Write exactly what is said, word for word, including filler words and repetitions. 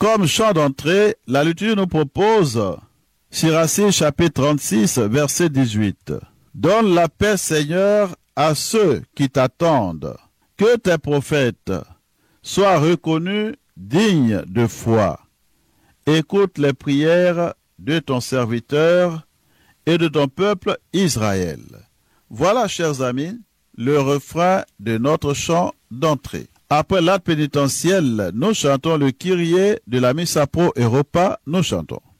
Comme chant d'entrée, la liturgie nous propose Sirachie chapitre trente-six, verset dix-huit. Donne la paix, Seigneur, à ceux qui t'attendent. Que tes prophètes soient reconnus dignes de foi. Écoute les prières de ton serviteur et de ton peuple Israël. Voilà, chers amis, le refrain de notre chant d'entrée. Après l'acte pénitentiel, nous chantons le Kyrie de la Missa Pro Europa, nous chantons.